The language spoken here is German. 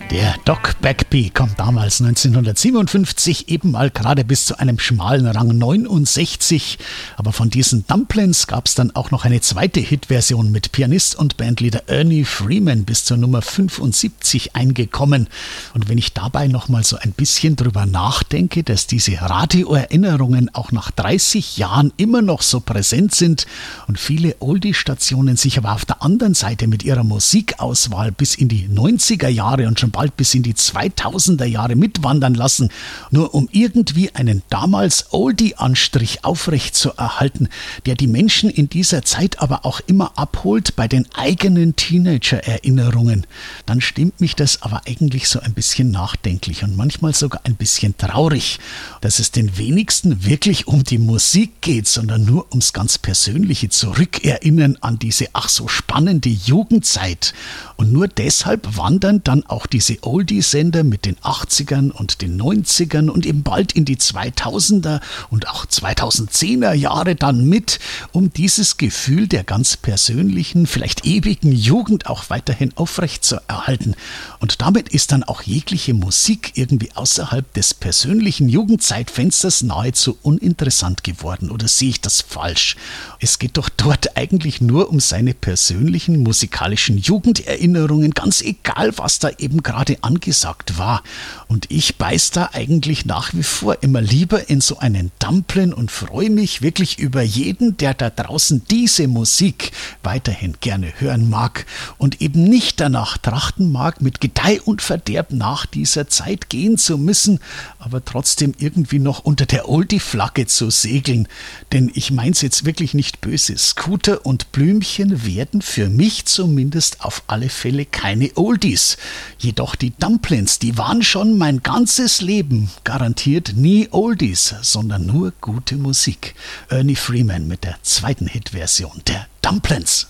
Der Doc Bagby kommt damals 1957 eben mal gerade bis zu einem schmalen Rang 69. Aber von diesen Dumplings gab es dann auch noch eine zweite Hitversion mit Pianist und Bandleader Ernie Freeman bis zur Nummer 75 eingekommen. Und wenn ich dabei nochmal so ein bisschen drüber nachdenke, dass diese Radioerinnerungen auch nach 30 Jahren immer noch so präsent sind und viele Oldie-Stationen sich aber auf der anderen Seite mit ihrer Musikauswahl bis in die 90er Jahre und schon bald bis in die 2000er Jahre mitwandern lassen, nur um irgendwie einen damals Oldie-Anstrich aufrecht zu erhalten, der die Menschen in dieser Zeit aber auch immer abholt bei den eigenen Teenager-Erinnerungen, dann stimmt mich das aber eigentlich so ein bisschen nachdenklich und manchmal sogar ein bisschen traurig, dass es den wenigsten wirklich um die Musik geht, sondern nur ums ganz persönliche Zurückerinnern an diese ach so spannende Jugendzeit. Und nur deshalb wandern dann auch diese Oldie-Sender mit den 80ern und den 90ern und eben bald in die 2000er und auch 2010er Jahre dann mit, um dieses Gefühl der ganz persönlichen, vielleicht ewigen Jugend auch weiterhin aufrecht zu erhalten. Und damit ist dann auch jegliche Musik irgendwie außerhalb des persönlichen Jugendzeitfensters nahezu uninteressant geworden. Oder sehe ich das falsch? Es geht doch dort eigentlich nur um seine persönlichen musikalischen Jugenderinnerungen, ganz egal, was da eben gerade angesagt war. Und ich beiß da eigentlich nach wie vor immer lieber in so einen Dumpling und freue mich wirklich über jeden, der da draußen diese Musik weiterhin gerne hören mag und eben nicht danach trachten mag, mit Gedeih und Verderb nach dieser Zeit gehen zu müssen, aber trotzdem irgendwie noch unter der Oldie-Flagge zu segeln. Denn ich mein's jetzt wirklich nicht böse. Scooter und Blümchen werden für mich zumindest auf alle Fälle keine Oldies. Jedoch die Dumplings, die waren schon mein ganzes Leben garantiert nie Oldies, sondern nur gute Musik. Ernie Freeman mit der zweiten Hitversion der Dumplings.